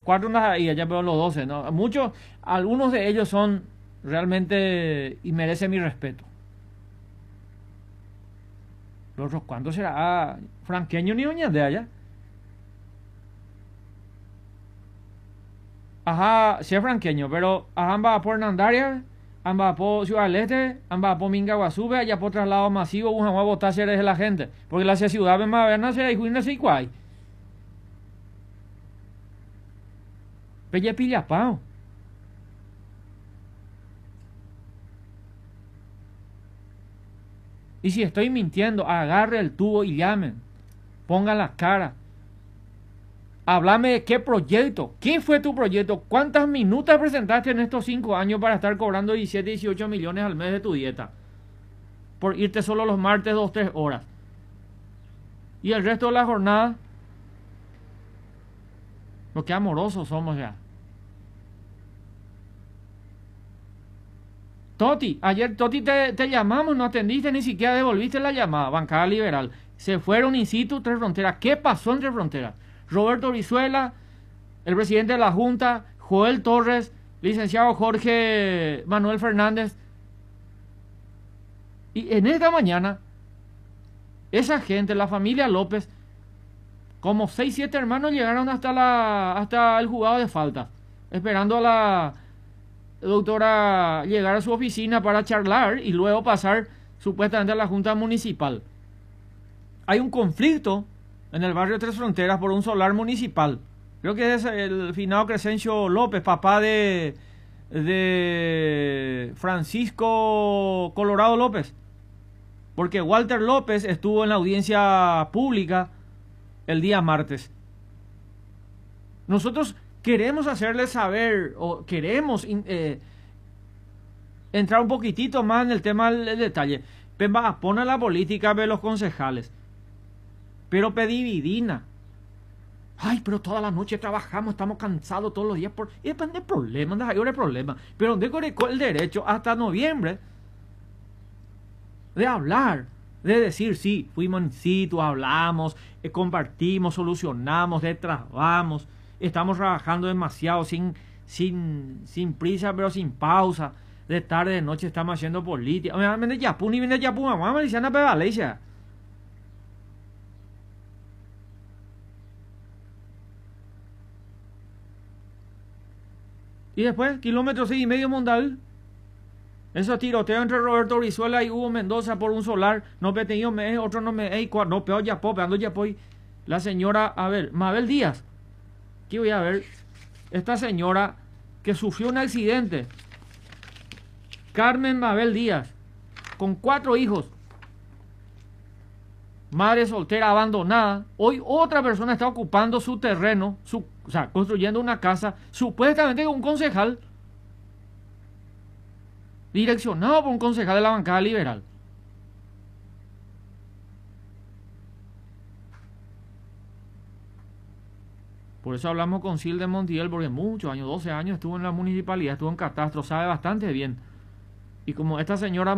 4 andas ahí, allá veo los 12, ¿no? Muchos, algunos de ellos son realmente y merecen mi respeto. Los otros, ¿cuántos será? Franqueño ni doña de allá. Ajá, sí es franqueño, pero amba por Nandaria, amba por Ciudad del Este, amba por Mingaguazú, allá por traslado masivo, un a votar seres de la gente. Porque la ciudad me va a ver nacer y juina se igual. Pelle pillapao. Y si estoy mintiendo, agarre el tubo y llamen. Pongan la cara. Háblame de qué proyecto. ¿Quién fue tu proyecto? ¿Cuántas minutas presentaste en estos 5 años para estar cobrando 17, 18 millones al mes de tu dieta? Por irte solo los martes 2, 3 horas. Y el resto de la jornada. Lo que amorosos somos ya. Toti, ayer Toti te llamamos, no atendiste, ni siquiera devolviste la llamada. Bancada Liberal. Se fueron in situ Tres Fronteras. ¿Qué pasó en Tres Fronteras? Roberto Brizuela, el presidente de la Junta, Joel Torres, licenciado Jorge Manuel Fernández. Y en esta mañana, esa gente, la familia López, como 6, 7 hermanos llegaron hasta el juzgado de falta, esperando a la doctora llegar a su oficina para charlar y luego pasar supuestamente a la Junta Municipal. Hay un conflicto en el barrio Tres Fronteras por un solar municipal. Creo que es el finado Crescencio López, papá de Francisco Colorado López. Porque Walter López estuvo en la audiencia pública el día martes. Nosotros queremos hacerles saber, o queremos entrar un poquitito más en el tema del detalle. Pone la política de los concejales. Pero pedí vidina. Ay, pero toda la noche trabajamos, estamos cansados todos los días. Y depende del problema, no hay problema. Pero donde correcó el derecho hasta noviembre de hablar, de decir, sí, fuimos en situ, hablamos, compartimos, solucionamos, destrabamos, estamos trabajando demasiado, sin prisa, pero sin pausa. De tarde, de noche estamos haciendo política. Obviamente, Yapú, ni viene Yapú, mamá, me decían a Pedalecia. Y después, kilómetro 6,5 Mondal. Esos tiroteos entre Roberto Brizuela y Hugo Mendoza por un solar. No me tenido mes, otro no me. No, peor ya peando ya la señora, a ver, Mabel Díaz. Aquí voy a ver. Esta señora que sufrió un accidente. Carmen Mabel Díaz. Con 4 hijos. Madre soltera abandonada. Hoy otra persona está ocupando su terreno, o sea, construyendo una casa, supuestamente con un concejal, direccionado por un concejal de la bancada liberal. Por eso hablamos con Sil de Montiel, porque muchos años, 12 años estuvo en la municipalidad, estuvo en catastro, sabe bastante bien. Y como esta señora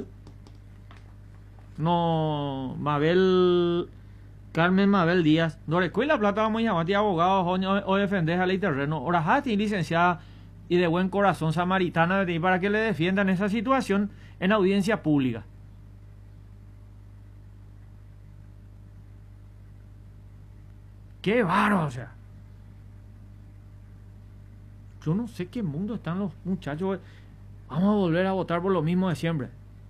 Carmen Mabel Díaz, no recuerda la plata, vamos a llamar a abogados o defender a ley terreno. Orajati, licenciada y de buen corazón samaritana, para que le defiendan esa situación en audiencia pública. Qué bárbaro, o sea. Yo no sé qué mundo están los muchachos. Vamos a volver a votar por lo mismo de siempre.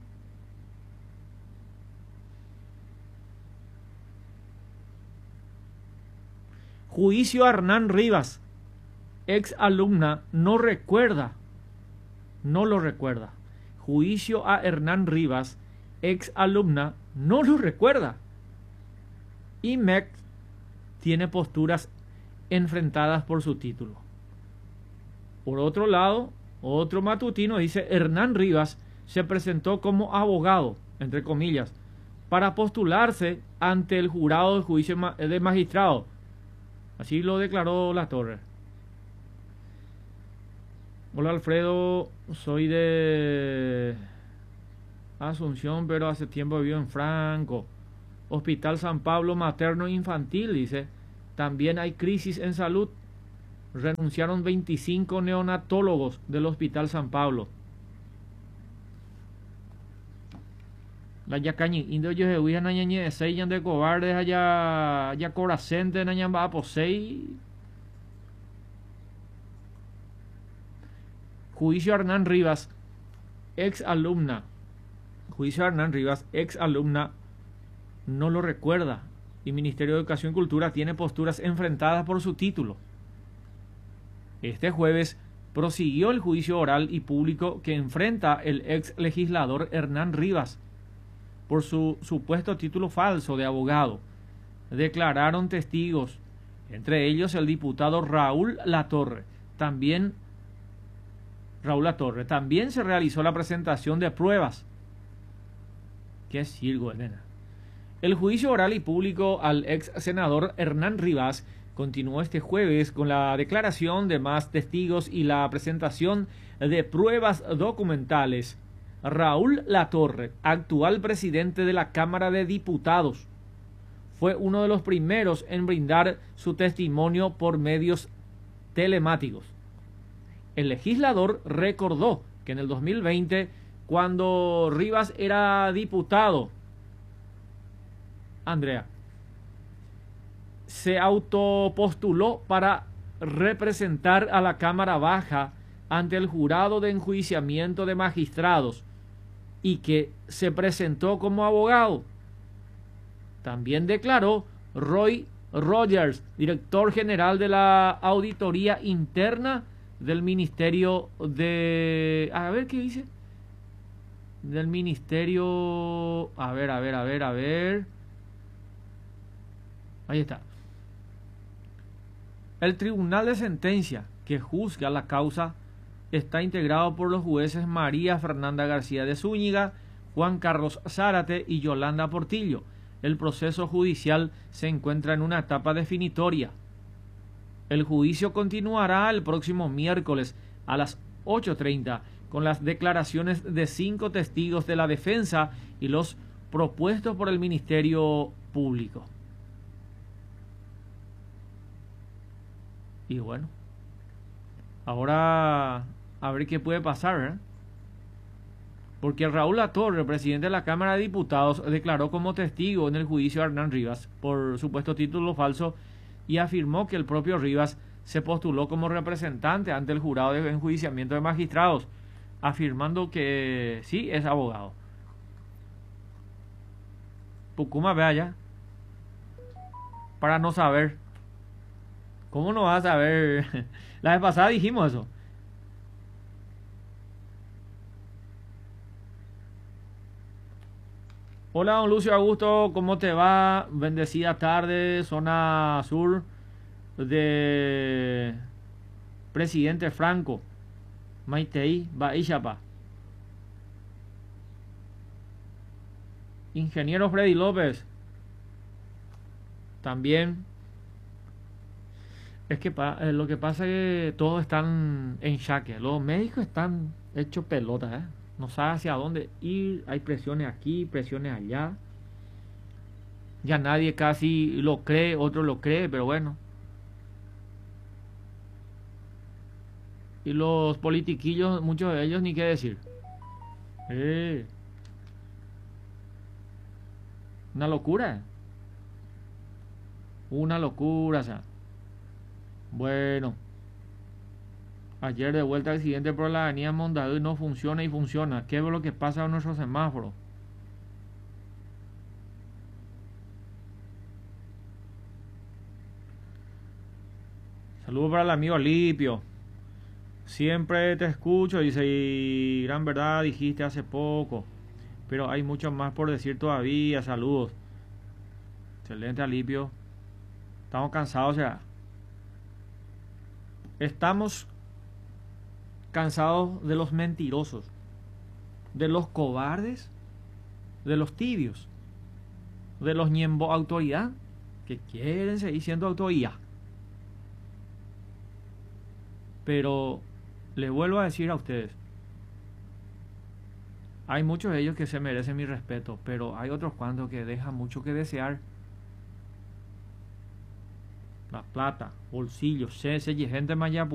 Juicio a Hernán Rivas, ex alumna, no lo recuerda. Juicio a Hernán Rivas, ex alumna, no lo recuerda. Y MEC tiene posturas enfrentadas por su título. Por otro lado, otro matutino dice: Hernán Rivas se presentó como abogado, entre comillas, para postularse ante el jurado del juicio de magistrado. Así lo declaró Latorre. Hola Alfredo, soy de Asunción, pero hace tiempo vivo en Franco. Hospital San Pablo Materno Infantil, dice. También hay crisis en salud. renunciaron 25 neonatólogos del Hospital San Pablo. La yacañi, indio yo se huía nañañe de 6 de cobardes allá coracente nañamba por 6. Juicio a Hernán Rivas, ex alumna. Juicio a Hernán Rivas, ex alumna, no lo recuerda. Y Ministerio de Educación y Cultura tiene posturas enfrentadas por su título. Este jueves prosiguió el juicio oral y público que enfrenta el ex legislador Hernán Rivas por su supuesto título falso de abogado. Declararon testigos, entre ellos el diputado Raúl Latorre. También se realizó la presentación de pruebas. ¿Qué es circo, Elena? El juicio oral y público al ex senador Hernán Rivas continuó este jueves con la declaración de más testigos y la presentación de pruebas documentales. Raúl Latorre, actual presidente de la Cámara de Diputados, fue uno de los primeros en brindar su testimonio por medios telemáticos. El legislador recordó que en el 2020, cuando Rivas era diputado, Andrea, se autopostuló para representar a la Cámara Baja ante el jurado de enjuiciamiento de magistrados y que se presentó como abogado. También declaró Roy Rogers, director general de la Auditoría Interna del Ministerio de... A ver, ¿qué dice? Del Ministerio... A ver. Ahí está. El Tribunal de Sentencia que juzga la causa está integrado por los jueces María Fernanda García de Zúñiga, Juan Carlos Zárate y Yolanda Portillo. El proceso judicial se encuentra en una etapa definitoria. El juicio continuará el próximo miércoles a las 8:30 con las declaraciones de 5 testigos de la defensa y los propuestos por el Ministerio Público. Y bueno, ahora a ver qué puede pasar, ¿eh? Porque Raúl Latorre, presidente de la Cámara de Diputados, declaró como testigo en el juicio a Hernán Rivas por supuesto título falso y afirmó que el propio Rivas se postuló como representante ante el jurado de enjuiciamiento de magistrados, afirmando que sí es abogado. Pucuma, vea ya, para no saber. ¿Cómo no vas a saber? La vez pasada dijimos eso. Hola, don Lucio Augusto, ¿cómo te va? Bendecida tarde, zona sur de Presidente Franco, Maitei, Baixapa. Ingeniero Freddy López, también. Es que lo que pasa es que todos están en jaque. Los médicos están hechos pelotas, ¿eh? No sabe hacia dónde ir. Hay presiones aquí, presiones allá. Ya nadie casi lo cree, otro lo cree, pero bueno. Y los politiquillos, muchos de ellos ni qué decir. Una locura. Una locura, o sea. Bueno. Ayer de vuelta al accidente por la avenida Mondaú no funciona y funciona. ¿Qué es lo que pasa con nuestro semáforo? Saludos para el amigo Lipio. Siempre te escucho, dice, y gran verdad dijiste hace poco. Pero hay mucho más por decir todavía. Saludos. Excelente, Alipio. Estamos cansados ya. Estamos cansados de los mentirosos, de los cobardes, de los tibios, de los ñembo autoridad que quieren seguir siendo autoridad. Pero les vuelvo a decir a ustedes, hay muchos de ellos que se merecen mi respeto, pero hay otros cuantos que dejan mucho que desear. La plata, bolsillo, se gente maya